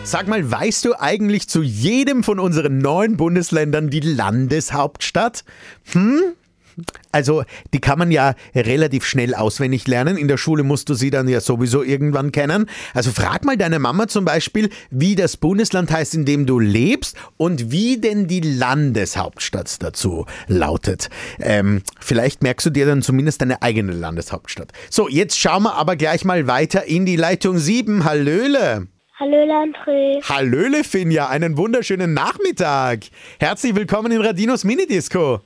Sag mal, weißt du eigentlich zu jedem von unseren 9 Bundesländern die Landeshauptstadt? Also, die kann man ja relativ schnell auswendig lernen. In der Schule musst du sie dann ja sowieso irgendwann kennen. Also frag mal deine Mama zum Beispiel, wie das Bundesland heißt, in dem du lebst und wie denn die Landeshauptstadt dazu lautet. Vielleicht merkst du dir dann zumindest deine eigene Landeshauptstadt. So, jetzt schauen wir aber gleich mal weiter in die Leitung 7. Hallöle! Hallöle André. Hallöle Finja, einen wunderschönen Nachmittag. Herzlich willkommen in Radinos Minidisco.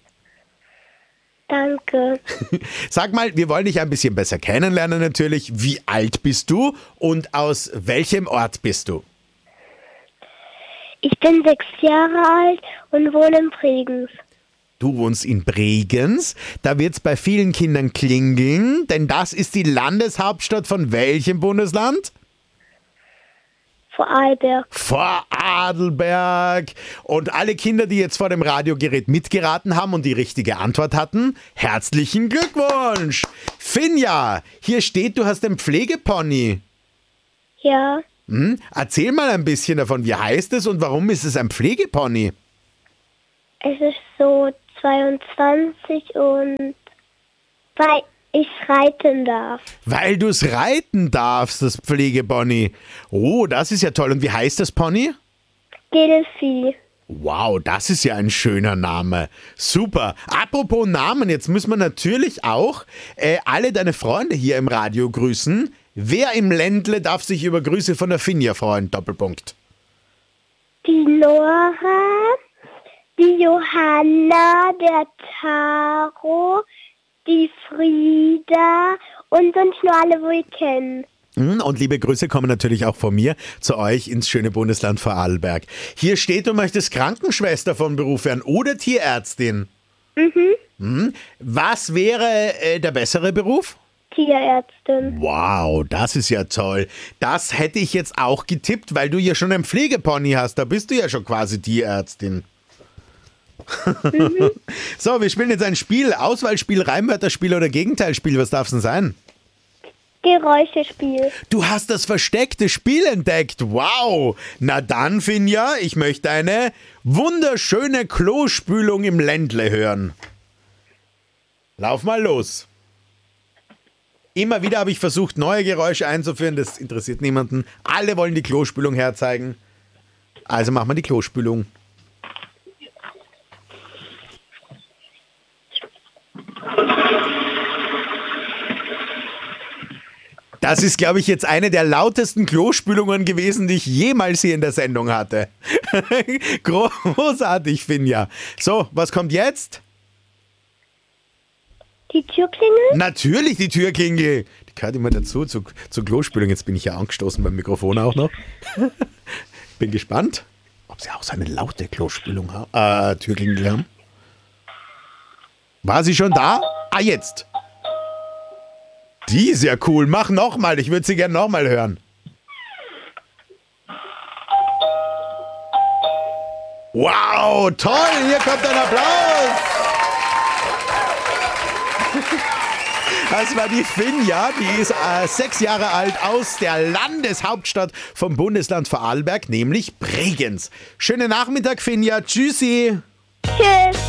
Danke. Sag mal, wir wollen dich ein bisschen besser kennenlernen natürlich. Wie alt bist du und aus welchem Ort bist du? Ich bin 6 Jahre alt und wohne in Bregenz. Du wohnst in Bregenz. Da wird's bei vielen Kindern klingeln, denn das ist die Landeshauptstadt von welchem Bundesland? Vorarlberg. Vorarlberg. Und alle Kinder, die jetzt vor dem Radiogerät mitgeraten haben und die richtige Antwort hatten, herzlichen Glückwunsch. Finja, hier steht, du hast einen Pflegepony. Ja, Erzähl mal ein bisschen davon, wie heißt es und warum ist es ein Pflegepony? es ist so 22 und weil ich reiten darf. Weil du es reiten darfst, das Pflegepony. Oh, das ist ja toll. Und wie heißt das Pony? Gilfi. Wow, das ist ja ein schöner Name. Super. Apropos Namen, jetzt müssen wir natürlich auch alle deine Freunde hier im Radio grüßen. Wer im Ländle darf sich über Grüße von der Finja freuen? Doppelpunkt. Die Nora, die Johanna, der Taro, die Frieda und sonst nur alle, wo ich kenne. Und liebe Grüße kommen natürlich auch von mir zu euch ins schöne Bundesland Vorarlberg. Hier steht, du möchtest Krankenschwester von Beruf werden oder Tierärztin. Was wäre der bessere Beruf? Tierärztin. Wow, das ist ja toll. Das hätte ich jetzt auch getippt, weil du ja schon ein Pflegepony hast. Da bist du ja schon quasi Tierärztin. So, wir spielen jetzt ein Spiel. Auswahlspiel, Reimwörterspiel oder Gegenteilspiel. Was darf es denn sein? Geräuschespiel. Du hast das versteckte Spiel entdeckt. Wow. Na dann, Finja, ich möchte eine wunderschöne Klospülung im Ländle hören. Lauf mal los. Immer wieder habe ich versucht, neue Geräusche einzuführen. Das interessiert niemanden. Alle wollen die Klospülung herzeigen. Also machen wir die Klospülung. Das ist, glaube ich, jetzt eine der lautesten Klospülungen gewesen, die ich jemals hier in der Sendung hatte. Großartig, Finja. So, was kommt jetzt? Die Türklingel? Natürlich die Türklingel. Die gehört immer dazu, zur Klospülung. Jetzt bin ich ja angestoßen beim Mikrofon auch noch. Bin gespannt, ob sie auch so eine laute Klospülung haben. Türklingel haben. War sie schon da? Ah, jetzt. Die ist ja cool. Mach nochmal. Ich würde sie gerne nochmal hören. Wow, toll. Hier kommt ein Applaus. Das war die Finja. Die ist 6 Jahre alt aus der Landeshauptstadt vom Bundesland Vorarlberg, nämlich Bregenz. Schönen Nachmittag, Finja. Tschüssi. Tschüss.